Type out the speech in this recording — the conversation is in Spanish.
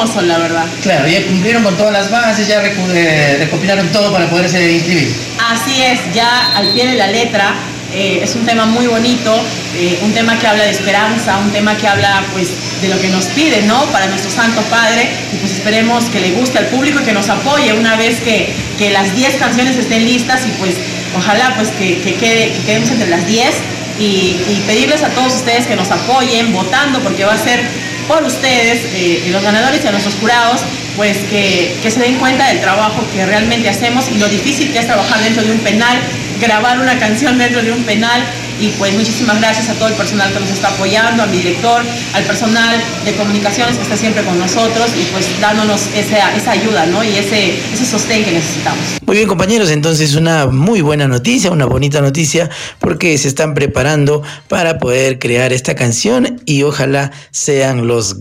hermoso, la verdad. Claro, ya cumplieron con todas las bases, ya recopilaron todo para poderse inscribir. Así es, ya al pie de la letra. Es un tema muy bonito, un tema que habla de esperanza, un tema que habla pues de lo que nos pide, ¿no? Para nuestro Santo Padre, y pues esperemos que le guste al público y que nos apoye una vez que las 10 canciones estén listas, y pues ojalá pues que quedemos entre las 10 y pedirles a todos ustedes que nos apoyen votando, porque va a ser por ustedes, los ganadores y a nuestros jurados, pues que se den cuenta del trabajo que realmente hacemos y lo difícil que es trabajar dentro de un penal, grabar una canción dentro de un penal. Y pues muchísimas gracias a todo el personal que nos está apoyando, a mi director, al personal de comunicaciones que está siempre con nosotros y pues dándonos esa ayuda, ¿no? Y ese sostén que necesitamos. Muy bien, compañeros, entonces una muy buena noticia, una bonita noticia, porque se están preparando para poder crear esta canción y ojalá sean los